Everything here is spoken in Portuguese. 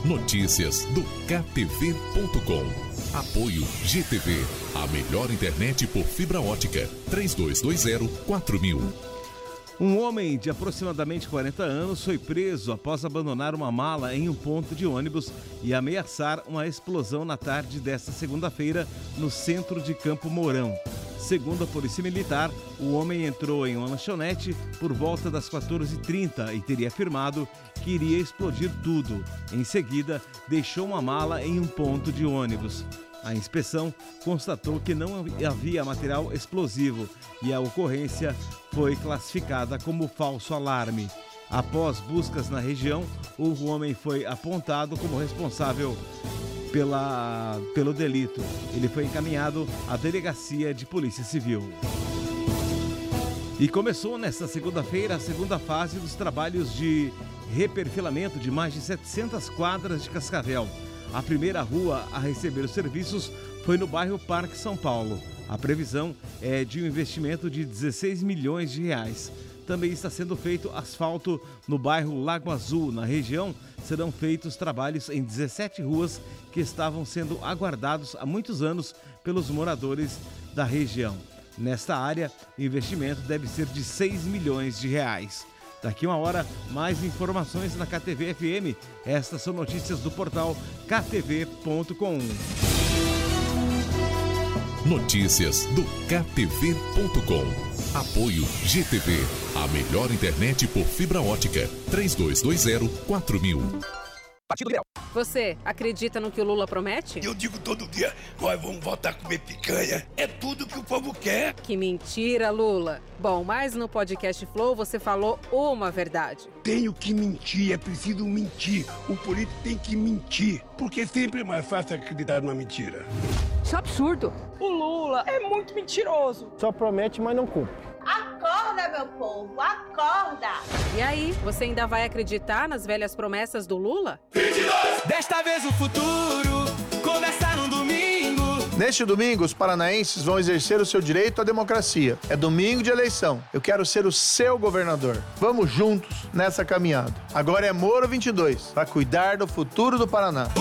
Notícias do KTV.com. Apoio GTV, a melhor internet por fibra ótica. 3220-4000. Um homem de aproximadamente 40 anos foi preso após abandonar uma mala em um ponto de ônibus e ameaçar uma explosão na tarde desta segunda-feira no centro de Campo Mourão. Segundo a Polícia Militar, o homem entrou em uma lanchonete por volta das 14h30 e teria afirmado que iria explodir tudo. Em seguida, deixou uma mala em um ponto de ônibus. A inspeção constatou que não havia material explosivo e a ocorrência foi classificada como falso alarme. Após buscas na região, o homem foi apontado como responsável pelo delito. Ele foi encaminhado à Delegacia de Polícia Civil. E começou nesta segunda-feira a segunda fase dos trabalhos de reperfilamento de mais de 700 quadras de Cascavel. A primeira rua a receber os serviços foi no bairro Parque São Paulo. A previsão é de um investimento de 16 milhões de reais. Também está sendo feito asfalto no bairro Lago Azul. Na região, serão feitos trabalhos em 17 ruas que estavam sendo aguardados há muitos anos pelos moradores da região. Nesta área, o investimento deve ser de 6 milhões de reais. Daqui uma hora, mais informações na KTV FM. Estas são notícias do portal ktv.com. Notícias do KTV.com. Apoio GTV, a melhor internet por fibra ótica. 3220-4000. Partido Liberal. Você acredita no que o Lula promete? Eu digo todo dia, nós vamos voltar a comer picanha. É tudo que o povo quer. Que mentira, Lula. Bom, mas no podcast Flow você falou uma verdade. Tenho que mentir, é preciso mentir. O político tem que mentir, porque sempre é mais fácil acreditar numa mentira. Isso é absurdo. O Lula é muito mentiroso. Só promete, mas não cumpre. Acorda, meu povo, acorda! E aí, você ainda vai acreditar nas velhas promessas do Lula? 22! Desta vez o futuro começa no domingo. Neste domingo, os paranaenses vão exercer o seu direito à democracia. É domingo de eleição. Eu quero ser o seu governador. Vamos juntos nessa caminhada. Agora é Moro 22, para cuidar do futuro do Paraná.